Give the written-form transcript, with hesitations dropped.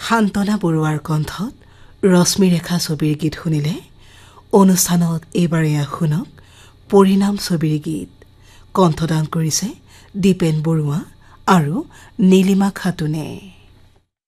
শান্তনা বৰুৱাৰ কণ্ঠত ৰশ্মিৰেখা ছবিৰ গীত শুনিলে অনুষ্ঠানত এইবাৰ এয়া শুনক পৰিণাম ছবিৰ গীত কণ্ঠদান কৰিছে দীপেন বৰুৱা আৰু নীলিমা খাতুনে।